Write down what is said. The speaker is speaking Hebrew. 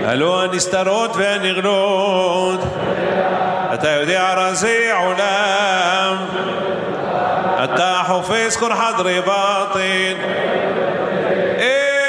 אלו הנסתרות והנגלות, אתה יודע רזי עולם, אתה חופש כל חדרי בטן.